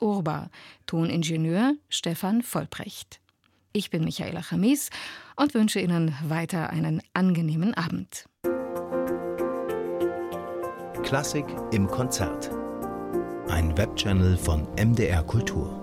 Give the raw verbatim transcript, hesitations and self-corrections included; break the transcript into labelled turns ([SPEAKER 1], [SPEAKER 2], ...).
[SPEAKER 1] Urba, Toningenieur Stefan Vollbrecht. Ich bin Michaela Chamis und wünsche Ihnen weiter einen angenehmen Abend.
[SPEAKER 2] Klassik im Konzert. Ein Webchannel von M D R Kultur.